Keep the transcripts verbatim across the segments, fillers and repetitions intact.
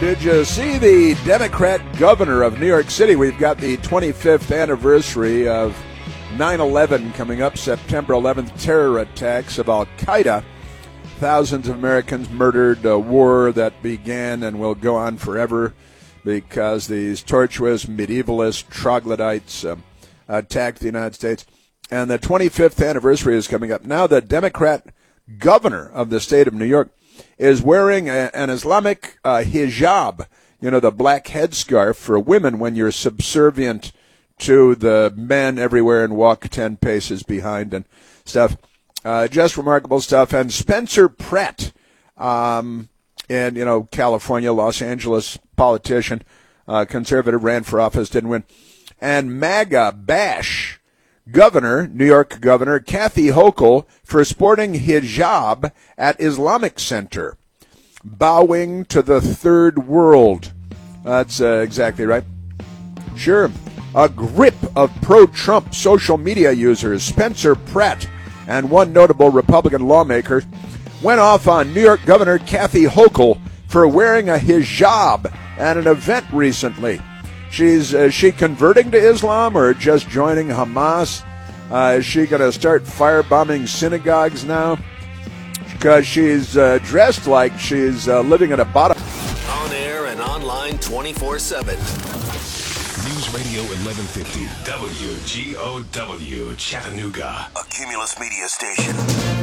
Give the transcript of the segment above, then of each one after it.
Did you see the Democrat governor of New York City? We've got the twenty-fifth anniversary of nine eleven coming up, September eleventh, terror attacks of Al-Qaeda. Thousands of Americans murdered, a war that began and will go on forever because these tortuous medievalist troglodytes uh, attacked the United States. And the twenty-fifth anniversary is coming up. Now the Democrat governor of the state of New York is wearing a, an Islamic uh, hijab, you know, the black headscarf for women when you're subservient to the men everywhere and walk ten paces behind and stuff. Uh, just remarkable stuff. And Spencer Pratt, um, in, you know, California, Los Angeles politician, uh, conservative, ran for office, didn't win. And MAGA bash governor, New York governor, Kathy Hochul, for sporting hijab at Islamic Center, bowing to the third world. That's uh, exactly right. Sure. A grip of pro-Trump social media users, Spencer Pratt, and one notable Republican lawmaker went off on New York Governor Kathy Hochul for wearing a hijab at an event recently. She's uh, is she converting to Islam or just joining Hamas? Uh, is she going to start firebombing synagogues now? Because she's uh, dressed like she's uh, living in a bottom. On air and online twenty-four seven. News Radio eleven fifty, W G O W, Chattanooga. A Cumulus Media station.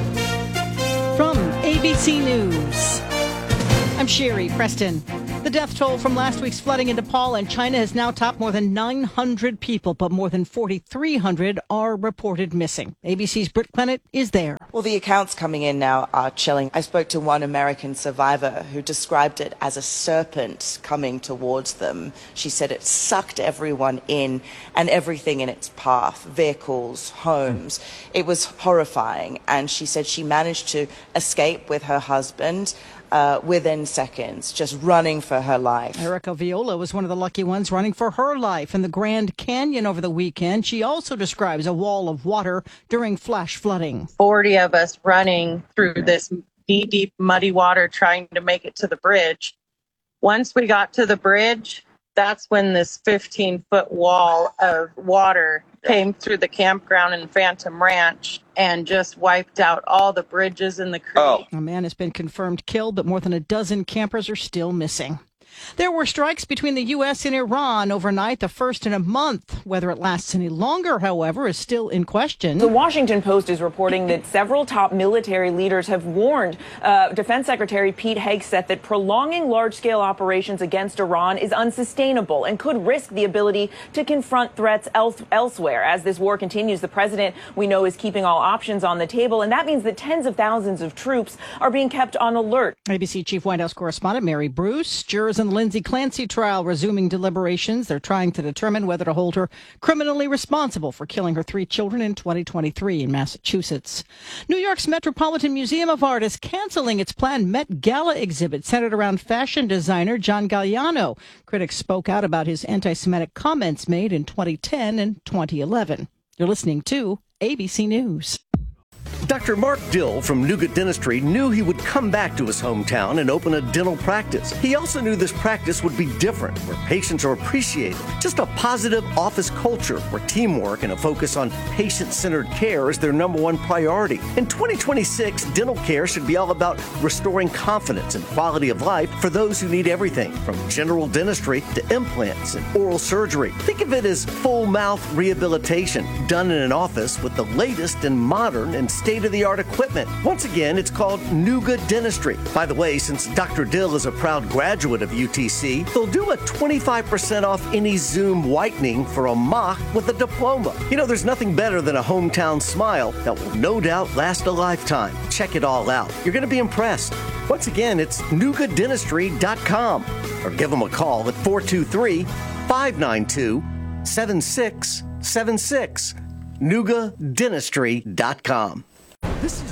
From A B C News, I'm Sherry Preston. The death toll from last week's flooding in Nepal and China has now topped more than nine hundred people, but more than forty-three hundred are reported missing. A B C's Britt Clennett is there. Well, the accounts coming in now are chilling. I spoke to one American survivor who described it as a serpent coming towards them. She said it sucked everyone in and everything in its path, vehicles, homes. It was horrifying. And she said she managed to escape with her husband Uh, within seconds, just running for her life. Erica Viola was one of the lucky ones running for her life in the Grand Canyon over the weekend. She also describes a wall of water during flash flooding. forty of us running through this knee-deep, muddy water trying to make it to the bridge. Once we got to the bridge, that's when this fifteen-foot wall of water came through the campground in Phantom Ranch and just wiped out all the bridges in the creek. Oh. A man has been confirmed killed, but more than a dozen campers are still missing. There were strikes between the U S and Iran overnight, the first in a month. Whether it lasts any longer, however, is still in question. The Washington Post is reporting that several top military leaders have warned uh, Defense Secretary Pete Hegseth that prolonging large-scale operations against Iran is unsustainable and could risk the ability to confront threats else- elsewhere. As this war continues, the president, we know, is keeping all options on the table, and that means that tens of thousands of troops are being kept on alert. A B C Chief White House correspondent Mary Bruce. Jurors in the Lindsay Clancy trial resuming deliberations. They're trying to determine whether to hold her criminally responsible for killing her three children in twenty twenty-three in Massachusetts. New York's Metropolitan Museum of Art is canceling its planned Met Gala exhibit centered around fashion designer John Galliano. Critics spoke out about his anti-Semitic comments made in twenty ten and twenty eleven. You're listening to A B C News. Doctor Mark Dill from Nougat Dentistry knew he would come back to his hometown and open a dental practice. He also knew this practice would be different, where patients are appreciated. Just a positive office culture where teamwork and a focus on patient-centered care is their number one priority. In twenty twenty-six, dental care should be all about restoring confidence and quality of life for those who need everything, from general dentistry to implants and oral surgery. Think of it as full mouth rehabilitation done in an office with the latest and modern and state-of-the-art equipment. Once again, it's called Nougat Dentistry. By the way, since Doctor Dill is a proud graduate of U T C, they'll do a twenty-five percent off any Zoom whitening for a mock with a diploma. You know, there's nothing better than a hometown smile that will no doubt last a lifetime. Check it all out. You're going to be impressed. Once again, it's nougat dentistry dot com or give them a call at four two three, five nine two, seven six seven six. nougat dentistry dot com. This is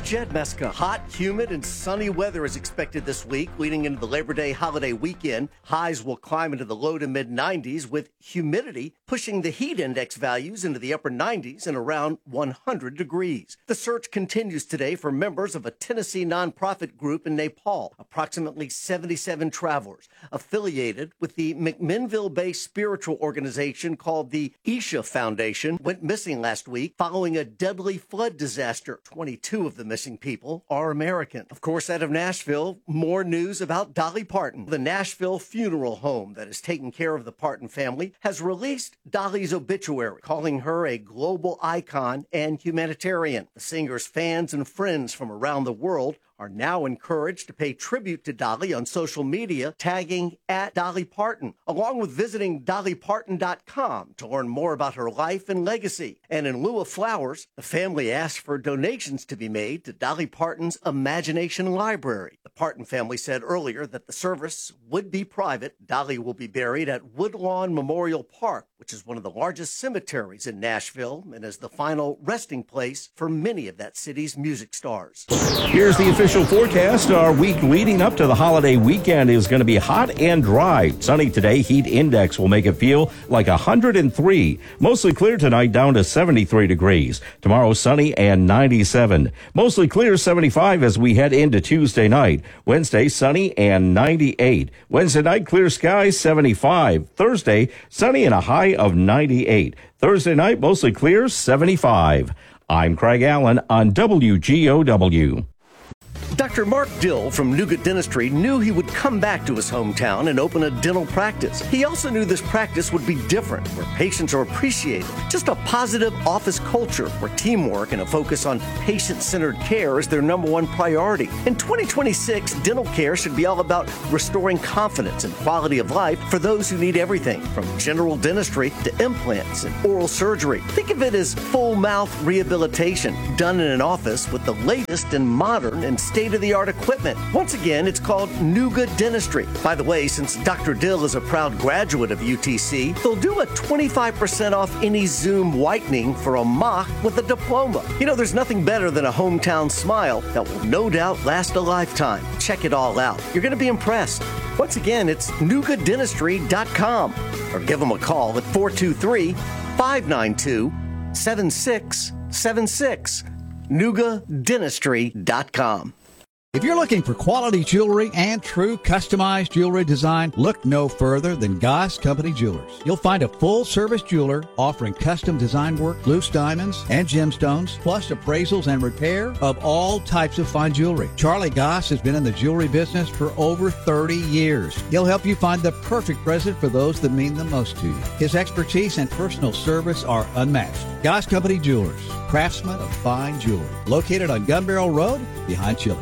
Jed Meska. Hot, humid, and sunny weather is expected this week, leading into the Labor Day holiday weekend. Highs will climb into the low to mid nineties, with humidity pushing the heat index values into the upper nineties and around one hundred degrees. The search continues today for members of a Tennessee nonprofit group in Nepal. Approximately seventy-seven travelers affiliated with the McMinnville-based spiritual organization called the Isha Foundation went missing last week following a deadly flood disaster. twenty-two of the missing people are American. Of course, out of Nashville, more news about Dolly Parton. The Nashville funeral home that is taking care of the Parton family has released Dolly's obituary, calling her a global icon and humanitarian. The singer's fans and friends from around the world are now encouraged to pay tribute to Dolly on social media, tagging at Dolly Parton, along with visiting dolly parton dot com to learn more about her life and legacy. And in lieu of flowers, the family asked for donations to be made to Dolly Parton's Imagination Library. The Parton family said earlier that the service would be private. Dolly will be buried at Woodlawn Memorial Park, which is one of the largest cemeteries in Nashville and is the final resting place for many of that city's music stars. Here's the official forecast. Our week leading up to the holiday weekend is going to be hot and dry. Sunny today. Heat index will make it feel like one hundred three. Mostly clear tonight, down to seventy-three degrees. Tomorrow, sunny and ninety-seven. Mostly clear, seventy-five as we head into Tuesday night. Wednesday, sunny and ninety-eight. Wednesday night, clear skies, seventy-five. Thursday, sunny and a high of ninety-eight. Thursday night, mostly clear, seventy-five. I'm Craig Allen on W G O W. Doctor Mark Dill from Nougat Dentistry knew he would come back to his hometown and open a dental practice. He also knew this practice would be different, where patients are appreciated. Just a positive office culture where teamwork and a focus on patient-centered care is their number one priority. In twenty twenty-six, dental care should be all about restoring confidence and quality of life for those who need everything, from general dentistry to implants and oral surgery. Think of it as full mouth rehabilitation done in an office with the latest and modern and state-of-the-art equipment. Once again, it's called Nougat Dentistry. By the way, since Doctor Dill is a proud graduate of U T C, they'll do a twenty-five percent off any Zoom whitening for a mock with a diploma. You know, there's nothing better than a hometown smile that will no doubt last a lifetime. Check it all out. You're going to be impressed. Once again, it's nougat dentistry dot com or give them a call at four two three, five nine two, seven six seven six. nougat dentistry dot com. If you're looking for quality jewelry and true customized jewelry design, look no further than Goss Company Jewelers. You'll find a full-service jeweler offering custom design work, loose diamonds, and gemstones, plus appraisals and repair of all types of fine jewelry. Charlie Goss has been in the jewelry business for over thirty years. He'll help you find the perfect present for those that mean the most to you. His expertise and personal service are unmatched. Goss Company Jewelers, craftsmen of fine jewelry. Located on Gun Barrel Road, behind Chili's.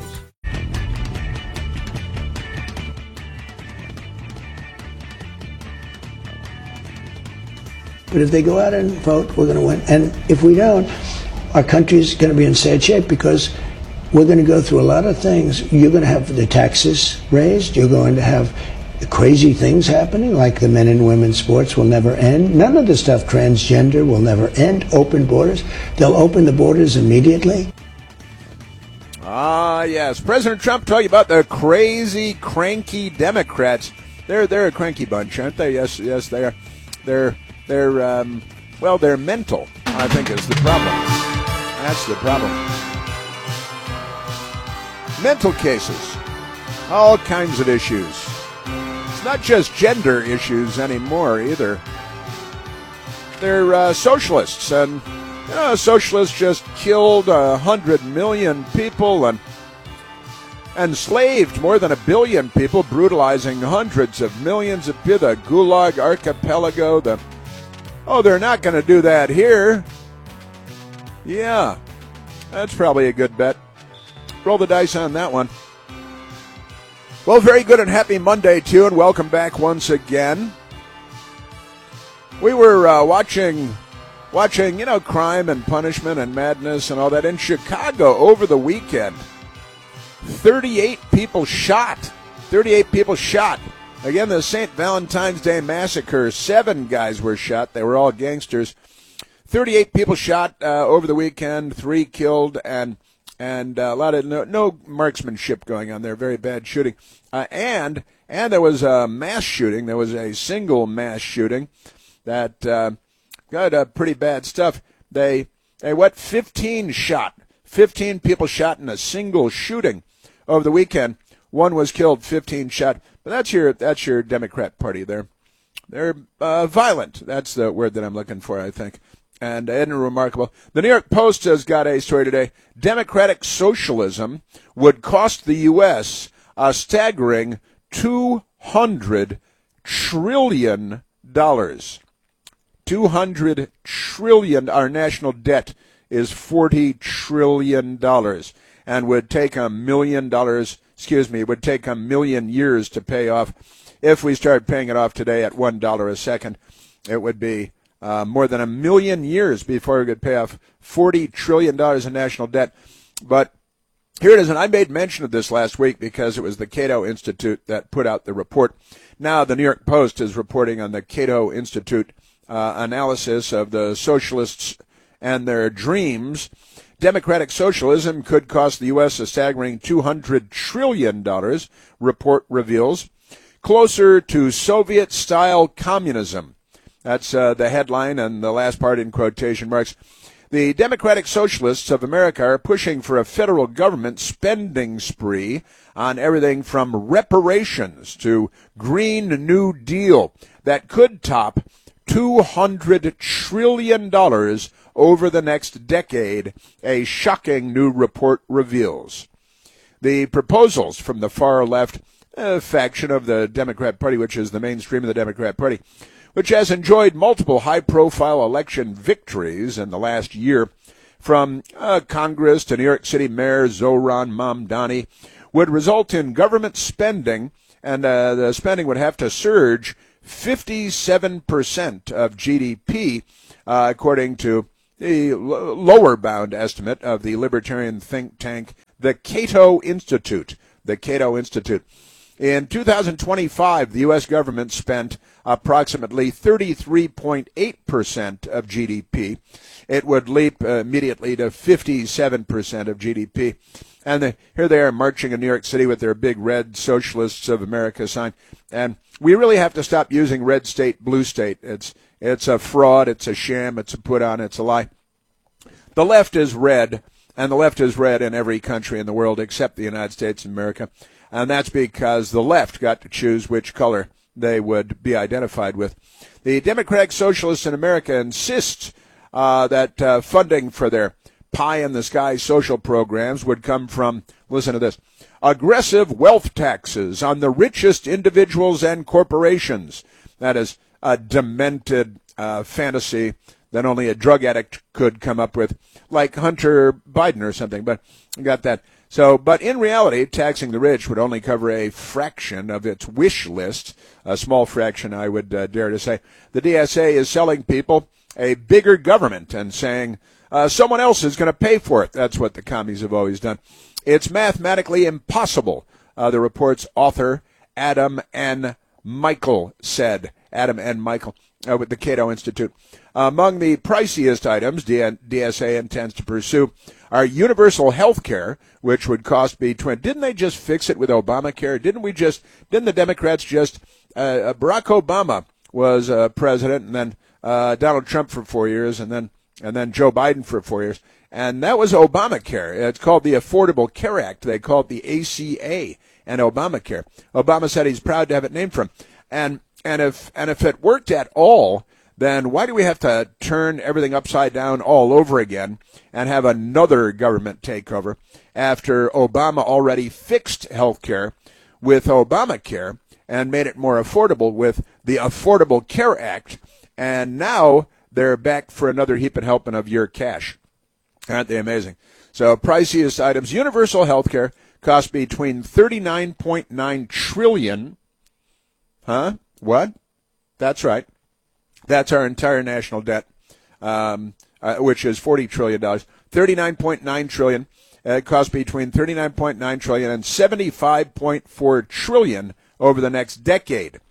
But if they go out and vote, we're going to win. And if we don't, our country's going to be in sad shape because we're going to go through a lot of things. You're going to have the taxes raised. You're going to have crazy things happening, like the men and women's sports will never end. None of the stuff transgender will never end. Open borders. They'll open the borders immediately. Ah, yes. President Trump told you about the crazy, cranky Democrats. They're they're a cranky bunch, aren't they? Yes, yes, they are. They're they're um, well, they're mental. I think is the problem. That's the problem. Mental cases, all kinds of issues. It's not just gender issues anymore either. They're uh, socialists, and you know, socialists just killed a hundred million people and enslaved more than a billion people, brutalizing hundreds of millions of people. The Gulag Archipelago. The oh, they're not going to do that here. Yeah, that's probably a good bet. Roll the dice on that one. Well, very good and happy Monday, too, and welcome back once again. We were uh, watching, watching, you know, crime and punishment and madness and all that in Chicago over the weekend. thirty-eight people shot. thirty-eight people shot. Again, the Saint Valentine's Day Massacre, seven guys were shot. They were all gangsters. thirty-eight people shot uh, over the weekend, three killed, and and uh, a lot of no, no marksmanship going on there. Very bad shooting, uh, and and there was a mass shooting. There was a single mass shooting that uh, got uh, pretty bad stuff. They they what fifteen shot, fifteen people shot in a single shooting over the weekend. One was killed, fifteen shot. But that's your that's your Democrat Party there. They're uh, violent. That's the word that I'm looking for, I think. And isn't it remarkable? The New York Post has got a story today. Democratic socialism would cost the U S a staggering two hundred trillion dollars. two hundred trillion dollars. Our national debt is forty trillion dollars and would take a million dollars, excuse me, it would take a million years to pay off. If we start paying it off today at one dollar a second, it would be Uh, more than a million years before we could pay off forty trillion dollars in national debt. But here it is, and I made mention of this last week because it was the Cato Institute that put out the report. Now the New York Post is reporting on the Cato Institute uh, analysis of the socialists and their dreams. Democratic socialism could cost the U S a staggering two hundred trillion dollars, report reveals, closer to Soviet-style communism. That's uh, the headline, and the last part in quotation marks. The Democratic Socialists of America are pushing for a federal government spending spree on everything from reparations to Green New Deal that could top two hundred trillion dollars over the next decade, a shocking new report reveals. The proposals from the far left uh, faction of the Democrat Party, which is the mainstream of the Democrat Party, which has enjoyed multiple high-profile election victories in the last year, from uh, Congress to New York City Mayor Zohran Mamdani, would result in government spending, and uh, the spending would have to surge fifty-seven percent of G D P, uh, according to the l- lower bound estimate of the libertarian think tank, the Cato Institute. The Cato Institute. In two thousand twenty-five, the U S government spent approximately thirty-three point eight percent of G D P. It would leap uh, immediately to fifty-seven percent of G D P. And the, here they are marching in New York City with their big red Socialists of America sign. And we really have to stop using red state, blue state. It's, it's a fraud, it's a sham, it's a put on, it's a lie. The left is red, and the left is red in every country in the world except the United States of America. And that's because the left got to choose which color they would be identified with. The Democratic Socialists in America insist uh, that uh, funding for their pie-in-the-sky social programs would come from, listen to this, aggressive wealth taxes on the richest individuals and corporations. That is a demented uh, fantasy that only a drug addict could come up with, like Hunter Biden or something, but you got that. So, but in reality, taxing the rich would only cover a fraction of its wish list, a small fraction, I would uh, dare to say. The D S A is selling people a bigger government and saying uh, someone else is going to pay for it. That's what the commies have always done. It's mathematically impossible, uh, the report's author, Adam N. Michael, said. Adam N. Michael uh, with the Cato Institute. Among the priciest items D S A intends to pursue are universal health care, which would cost between, didn't they just fix it with Obamacare? Didn't we just, didn't the Democrats just, uh, Barack Obama was uh, president, and then uh, Donald Trump for four years, and then and then Joe Biden for four years. And that was Obamacare. It's called the Affordable Care Act. They called it the A C A and Obamacare. Obama said he's proud to have it named for him. And and if and if it worked at all, then why do we have to turn everything upside down all over again and have another government takeover after Obama already fixed health care with Obamacare and made it more affordable with the Affordable Care Act, and now they're back for another heap and helping of your cash. Aren't they amazing? So priciest items, universal health care costs between thirty-nine point nine trillion dollars. Huh? What? That's right. That's our entire national debt, um, uh, which is forty trillion dollars. thirty-nine point nine trillion dollars. Uh, it costs between thirty-nine point nine trillion dollars and seventy-five point four trillion dollars over the next decade.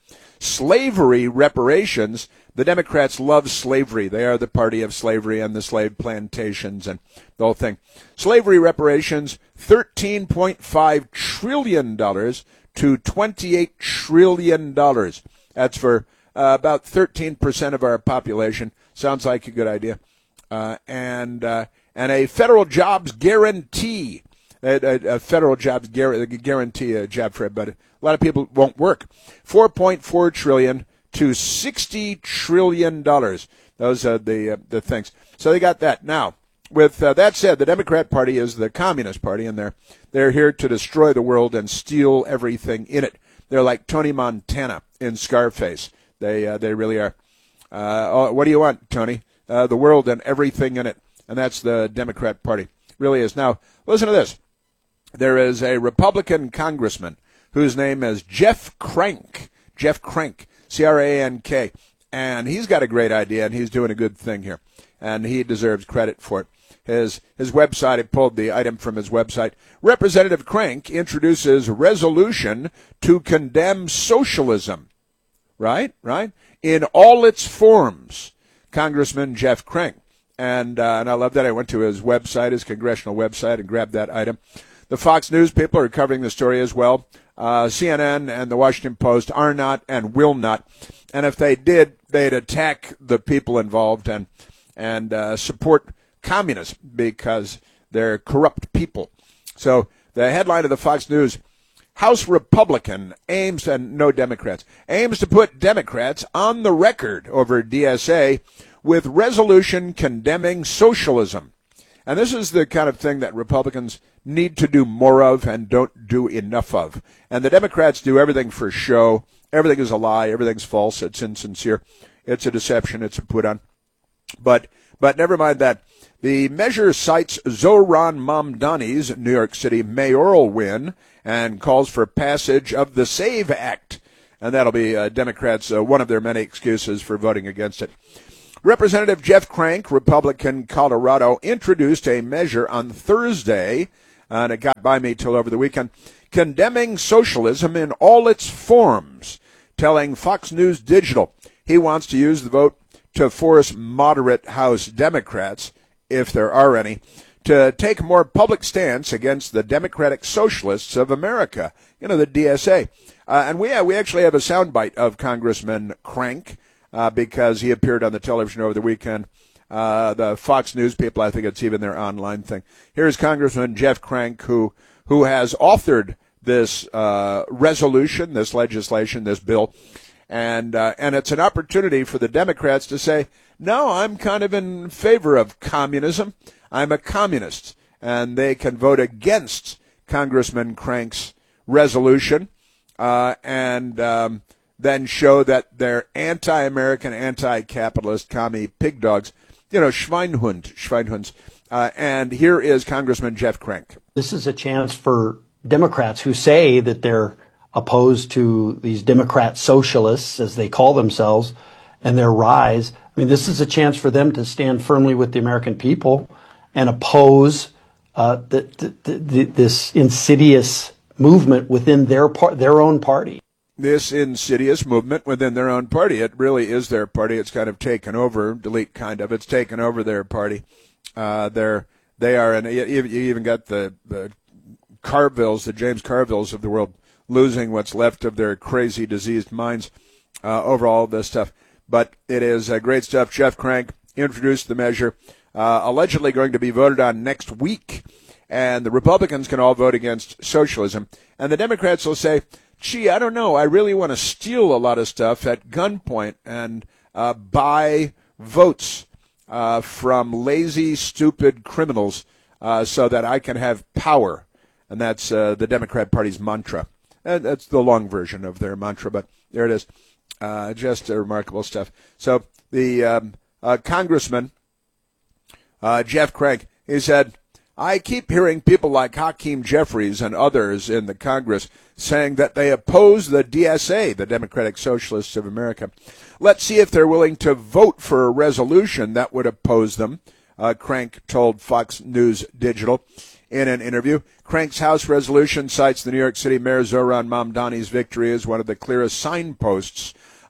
slavery reparations. The Democrats love slavery. They are the party of slavery and the slave plantations and the whole thing. Slavery reparations, thirteen point five trillion dollars to twenty-eight trillion dollars. That's for uh, about thirteen percent of our population. Sounds like a good idea. Uh, and uh, and a federal jobs guarantee. A, a, a federal jobs guarantee, a job for everybody. A lot of people won't work. four point four trillion dollars to sixty trillion dollars. Those are the uh, the things. So they got that. Now, with uh, that said, the Democrat Party is the Communist Party, and they're they're here to destroy the world and steal everything in it. They're like Tony Montana in Scarface. They uh, they really are. Uh, oh, what do you want, Tony? Uh, the world and everything in it, and that's the Democrat Party. Really is. Now, listen to this. There is a Republican congressman whose name is Jeff Crank. Jeff Crank, C R A N K. And he's got a great idea, and he's doing a good thing here. And he deserves credit for it. His his website, I pulled the item from his website. Representative Crank introduces resolution to condemn socialism. Right, right? In all its forms. Congressman Jeff Crank. And, uh, and I love that. I went to his website, his congressional website, and grabbed that item. The Fox News people are covering the story as well. Uh, C N N and the Washington Post are not and will not. And if they did, they'd attack the people involved and and uh, support communists because they're corrupt people. So the headline of the Fox News, House Republican aims, and no Democrats, aims to put Democrats on the record over D S A with resolution condemning socialism. And this is the kind of thing that Republicans need to do more of and don't do enough of. And the Democrats do everything for show. Everything is a lie. Everything's false. It's insincere. It's a deception. It's a put on. But but never mind that. The measure cites Zohran Mamdani's New York City mayoral win and calls for passage of the SAVE Act. And that'll be uh, Democrats' uh, one of their many excuses for voting against it. Representative Jeff Crank, Republican Colorado, introduced a measure on Thursday, and it got by me till over the weekend, condemning socialism in all its forms, telling Fox News Digital he wants to use the vote to force moderate House Democrats, if there are any, to take a more public stance against the Democratic Socialists of America, you know, the D S A. Uh, and we, uh, we actually have a soundbite of Congressman Crank, Uh, because he appeared on the television over the weekend. Uh, the Fox News people, I think it's even their online thing. Here's Congressman Jeff Crank, who who has authored this uh, resolution, this legislation, this bill, and uh, and it's an opportunity for the Democrats to say, no, I'm kind of in favor of communism. I'm a communist, and they can vote against Congressman Crank's resolution, uh, and um, then show that they're anti-American, anti-capitalist, commie pig dogs, you know, Schweinhund, Schweinhunds. Uh, and here is Congressman Jeff Crank. This is a chance for Democrats who say that they're opposed to these Democrat socialists, as they call themselves, and their rise. I mean, this is a chance for them to stand firmly with the American people and oppose uh, the, the, the, this insidious movement within their par- their own party. This insidious movement within their own party. It really is their party. It's kind of taken over, delete kind of, it's taken over their party. Uh, they're, they are, and you even got the, the Carvilles, the James Carvilles of the world, losing what's left of their crazy, diseased minds uh, over all this stuff. But it is uh, great stuff. Jeff Crank introduced the measure, uh, allegedly going to be voted on next week. And the Republicans can all vote against socialism. And the Democrats will say, gee, I don't know. I really want to steal a lot of stuff at gunpoint and uh, buy votes uh, from lazy, stupid criminals uh, so that I can have power. And that's uh, the Democrat Party's mantra. And that's the long version of their mantra, but there it is. Uh, just uh, remarkable stuff. So the um, uh, Congressman, uh, Jeff Crank, he said, I keep hearing people like Hakeem Jeffries and others in the Congress saying that they oppose the D S A, the Democratic Socialists of America. Let's see if they're willing to vote for a resolution that would oppose them, uh, Crank told Fox News Digital in an interview. Crank's House resolution cites the New York City Mayor Zohran Mamdani's victory as one of the clearest signposts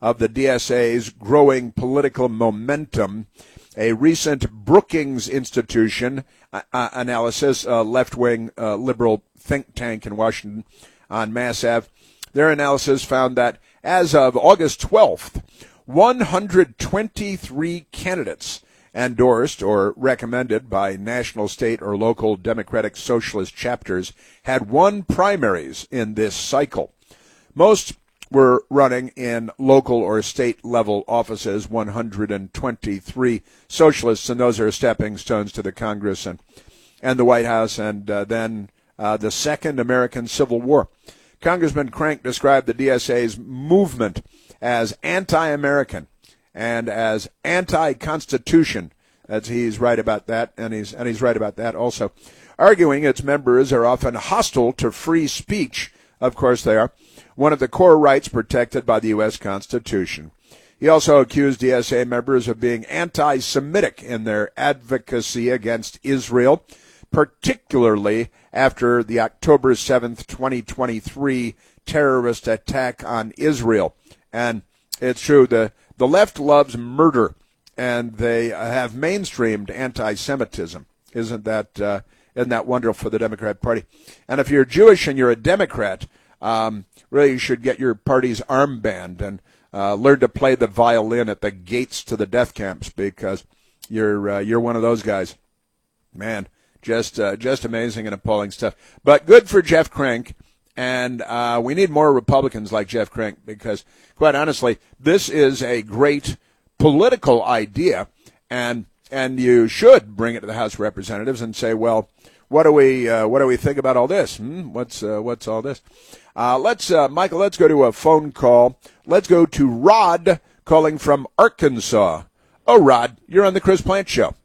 of the D S A's growing political momentum. A recent Brookings Institution uh, analysis, a left-wing uh, liberal think tank in Washington on Mass Ave, their analysis found that as of August twelfth, one hundred twenty-three candidates endorsed or recommended by national, state, or local Democratic Socialist chapters had won primaries in this cycle. Most were running in local or state level offices, one hundred twenty-three socialists, and those are stepping stones to the Congress and, and the White House, and uh, then uh, the Second American Civil War. Congressman Crank described the D S A's movement as anti-American and as anti-Constitution. As he's right about that, and he's and he's right about that also, arguing its members are often hostile to free speech. Of course they are, one of the core rights protected by the U S Constitution. He also accused D S A members of being anti-Semitic in their advocacy against Israel, particularly after the October seventh, twenty twenty-three terrorist attack on Israel. And it's true, the, the left loves murder, and they have mainstreamed anti-Semitism. Isn't that uh, isn't that wonderful for the Democrat Party? And if you're Jewish and you're a Democrat, um, really you should get your party's armband and uh, learn to play the violin at the gates to the death camps, because you're uh, you're one of those guys. Man, just uh, just amazing and appalling stuff. But good for Jeff Crank, and uh, we need more Republicans like Jeff Crank, because, quite honestly, this is a great political idea, and and you should bring it to the House of Representatives and say, well, what do we uh, what do we think about all this? Hmm? What's uh, what's all this? Uh, let's uh, Michael, let's go to a phone call. Let's go to Rod calling from Arkansas. Oh, Rod, you're on the Chris Plante Show.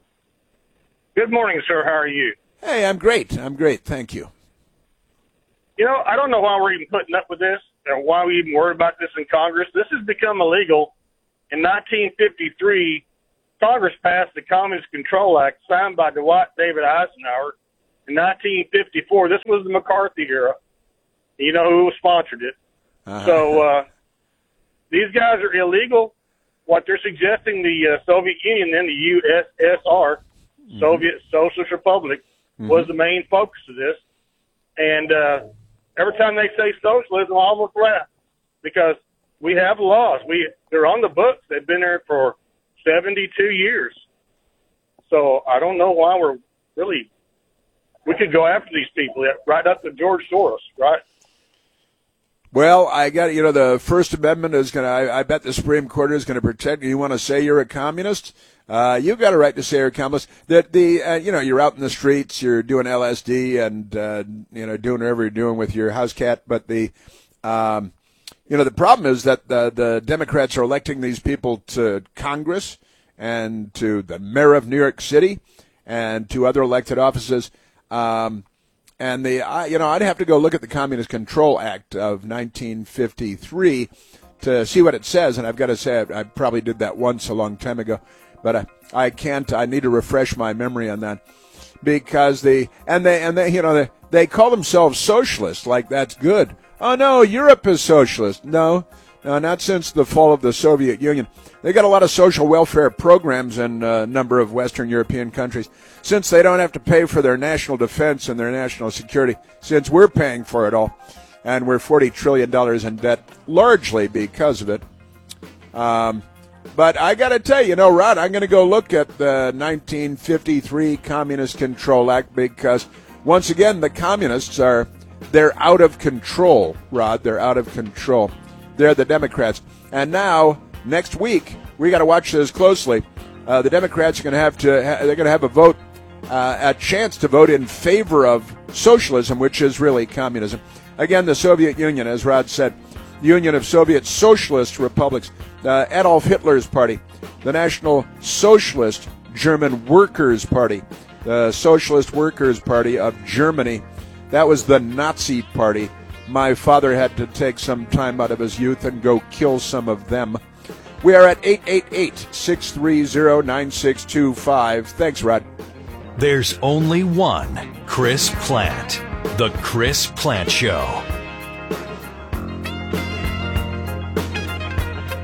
Good morning, sir. How are you? Hey, I'm great. I'm great. Thank you. You know, I don't know why we're even putting up with this, or why we even worry about this in Congress. This has become illegal. In nineteen fifty-three, Congress passed the Communist Control Act signed by Dwight David Eisenhower. In nineteen fifty-four, this was the McCarthy era. You know who sponsored it. Uh-huh. So uh, these guys are illegal. What they're suggesting, the uh, Soviet Union and the U S S R, mm-hmm. Soviet Socialist Republic, mm-hmm. was the main focus of this. And uh, every time they say socialism, I almost laugh, because we have laws. We they're on the books. They've been there for seventy-two years. So I don't know why we're really. We could go after these people right up to George Soros, right? Well, I got you know the First Amendment is going to. I bet the Supreme Court is going to protect you. You want to say you're a communist? Uh, you've got a right to say you're a communist. That the uh, you know you're out in the streets, you're doing L S D and uh, you know doing whatever you're doing with your house cat. But the um, you know the problem is that the, the Democrats are electing these people to Congress and to the mayor of New York City and to other elected offices. Um, And the, I, you know, I'd have to go look at the Communist Control Act of nineteen fifty-three to see what it says. And I've got to say, I, I probably did that once a long time ago, but I, I can't. I need to refresh my memory on that, because the and they and they, you know, they, they call themselves socialists, like that's good. Oh no, Europe is socialist. No, no, not since the fall of the Soviet Union. They got a lot of social welfare programs in a number of Western European countries, since they don't have to pay for their national defense and their national security, since we're paying for it all, and we're forty trillion dollars in debt, largely because of it. Um, but I got to tell you, you know, Rod, I'm going to go look at the nineteen fifty-three Communist Control Act, because, once again, the communists are, they're out of control, Rod. They're out of control. They're the Democrats. And now, next week, we got to watch this closely. Uh, the Democrats are going to have to, ha- they're going to have a vote, uh, a chance to vote in favor of socialism, which is really communism. Again, the Soviet Union, as Rod said, the Union of Soviet Socialist Republics, uh, Adolf Hitler's party, the National Socialist German Workers' Party, the Socialist Workers' Party of Germany. That was the Nazi party. My father had to take some time out of his youth and go kill some of them. We are at eight eight eight, six three zero, nine six two five. Thanks, Rod. There's only one Chris Plante. The Chris Plante Show.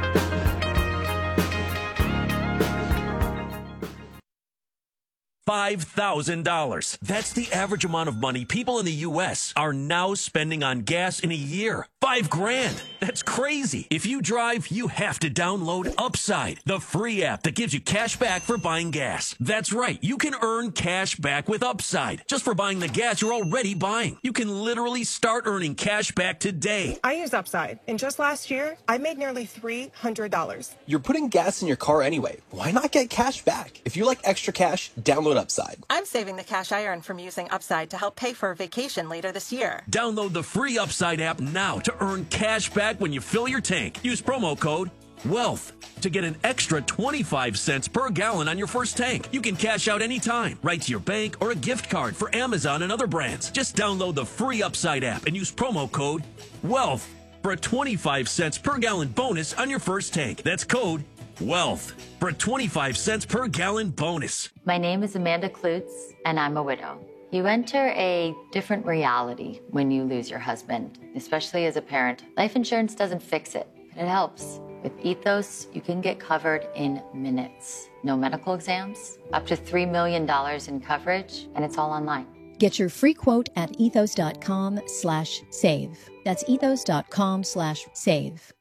five thousand dollars. That's the average amount of money people in the U S are now spending on gas in a year. Five grand. That's crazy. If you drive, you have to download Upside, the free app that gives you cash back for buying gas. That's right. You can earn cash back with Upside just for buying the gas you're already buying. You can literally start earning cash back today. I use Upside, and just last year, I made nearly three hundred dollars. You're putting gas in your car anyway. Why not get cash back? If you like extra cash, download Upside. I'm saving the cash I earn from using Upside to help pay for a vacation later this year. Download the free Upside app now to earn cash back when you fill your tank. Use promo code WEALTH to get an extra twenty-five cents per gallon on your first tank. You can cash out anytime, right to your bank or a gift card for Amazon and other brands. Just download the free Upside app and use promo code WEALTH for a twenty-five cents per gallon bonus on your first tank. That's code WEALTH for a twenty-five cents per gallon bonus. My name is Amanda Klutz, and I'm a widow. You enter a different reality when you lose your husband, especially as a parent. Life insurance doesn't fix it, but it helps. With Ethos, you can get covered in minutes. No medical exams, up to three million dollars in coverage, and it's all online. Get your free quote at ethos.com slash save. That's ethos.com slash save.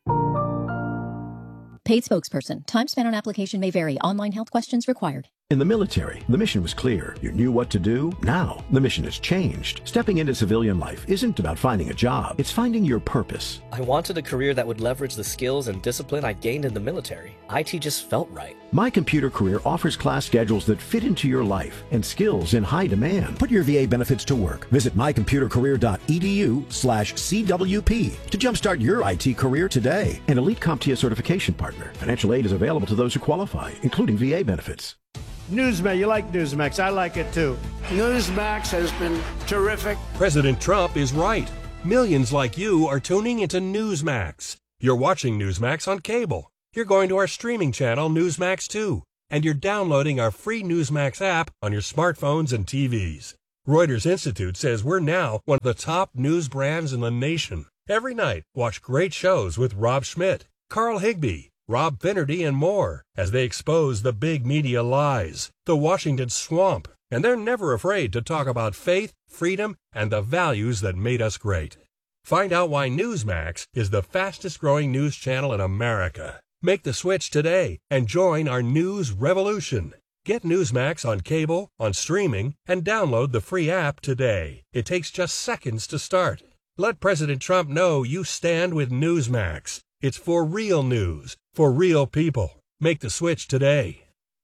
Paid spokesperson. Time spent on application may vary. Online health questions required. In the military, the mission was clear. You knew what to do. Now, the mission has changed. Stepping into civilian life isn't about finding a job. It's finding your purpose. I wanted a career that would leverage the skills and discipline I gained in the military. I T just felt right. My Computer Career offers class schedules that fit into your life and skills in high demand. Put your V A benefits to work. Visit mycomputercareer.edu slash CWP to jumpstart your I T career today. An Elite CompTIA certification partner. Financial aid is available to those who qualify, including V A benefits. Newsmax, you like Newsmax. I like it too. Newsmax has been terrific. President Trump is right. Millions like you are tuning into Newsmax. You're watching Newsmax on cable. You're going to our streaming channel, Newsmax two. And you're downloading our free Newsmax app on your smartphones and T Vs. Reuters Institute says we're now one of the top news brands in the nation. Every night, watch great shows with Rob Schmidt, Carl Higbie, Rob Finnerty, and more as they expose the big media lies, the Washington swamp, and they're never afraid to talk about faith, freedom, and the values that made us great. Find out why Newsmax is the fastest growing news channel in America. Make the switch today and join our news revolution. Get Newsmax on cable, on streaming, and download the free app today. It takes just seconds to start. Let President Trump know you stand with Newsmax. It's for real news, for real people. Make the switch today.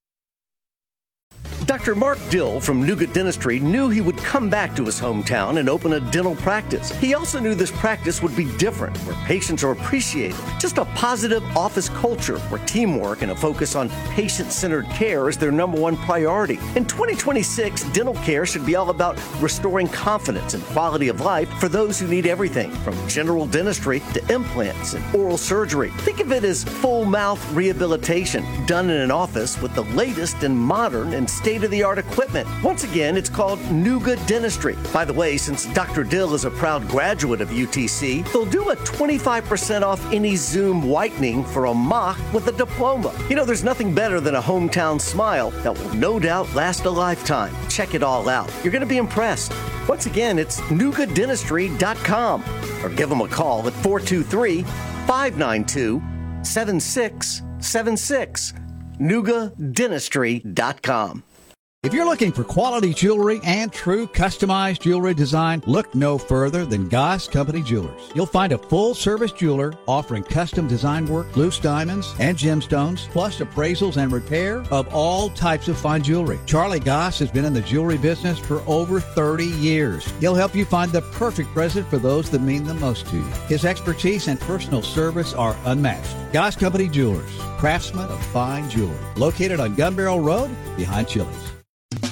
Doctor Mark Dill from Nougat Dentistry knew he would come back to his hometown and open a dental practice. He also knew this practice would be different, where patients are appreciated. Just a positive office culture where teamwork and a focus on patient-centered care is their number one priority. In twenty twenty-six, dental care should be all about restoring confidence and quality of life for those who need everything, from general dentistry to implants and oral surgery. Think of it as full mouth rehabilitation done in an office with the latest and modern and state-of-the-art equipment. Once again, it's called Nougat Dentistry. By the way, since Doctor Dill is a proud graduate of U T C, they'll do a twenty-five percent off any Zoom whitening for a mock with a diploma. You know, there's nothing better than a hometown smile that will no doubt last a lifetime. Check it all out. You're going to be impressed. Once again, it's nougat dentistry dot com or give them a call at four two three, five nine two, seven six seven six. nougat dentistry dot com. If you're looking for quality jewelry and true customized jewelry design, look no further than Goss Company Jewelers. You'll find a full-service jeweler offering custom design work, loose diamonds, and gemstones, plus appraisals and repair of all types of fine jewelry. Charlie Goss has been in the jewelry business for over thirty years. He'll help you find the perfect present for those that mean the most to you. His expertise and personal service are unmatched. Goss Company Jewelers, craftsmen of fine jewelry, located on Gun Barrel Road behind Chili's.